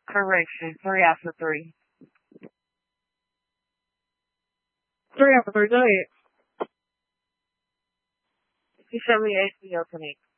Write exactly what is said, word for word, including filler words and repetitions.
Correction. Three after three. Three after three. Go ahead. You show me H B O Connect.